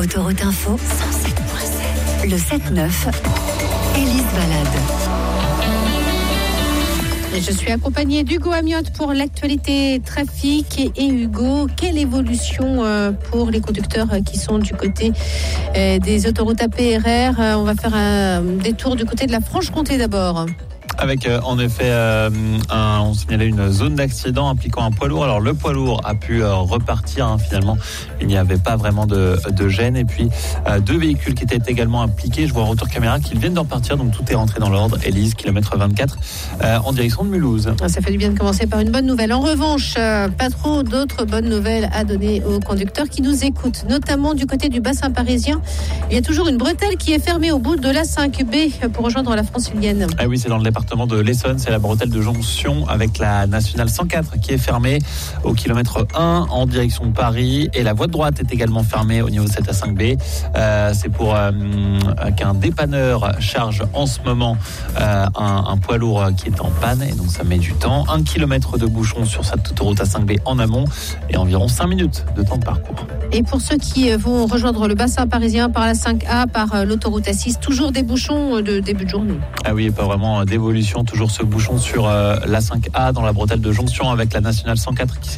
Autoroute Info 107.7. Le 7-9, Élise Balade. Et je suis accompagnée d'Hugo Amiotte pour l'actualité trafic. Et Hugo, quelle évolution pour les conducteurs qui sont du côté des autoroutes APRR? On va faire un détour du côté de la Franche-Comté d'abord. Avec en effet, on signalait une zone d'accident impliquant un poids lourd. Alors le poids lourd a pu repartir, finalement. Il n'y avait pas vraiment de gêne. Et puis deux véhicules qui étaient également impliqués. Je vois en retour caméra qu'ils viennent de repartir, donc tout est rentré dans l'ordre. Élise, kilomètre 24, en direction de Mulhouse. Ça fait du bien de commencer par une bonne nouvelle. En revanche, pas trop d'autres bonnes nouvelles à donner aux conducteurs qui nous écoutent, notamment du côté du bassin parisien. Il y a toujours une bretelle qui est fermée au bout de la 5B pour rejoindre la francilienne. Ah oui, c'est dans le département de l'Essonne, c'est la bretelle de jonction avec la nationale 104 qui est fermée au kilomètre 1 en direction de Paris, et la voie de droite est également fermée au niveau de cette A5B. C'est pour qu'un dépanneur charge en ce moment un poids lourd qui est en panne, et donc ça met du temps. 1 kilomètre de bouchon sur cette autoroute A5B en amont et environ 5 minutes de temps de parcours. Et pour ceux qui vont rejoindre le bassin parisien par la 5A, par l'autoroute A6, toujours des bouchons de début de journée. Ah oui, pas vraiment d'évolution, toujours ce bouchon sur la 5A dans la bretelle de jonction avec la nationale 104 qui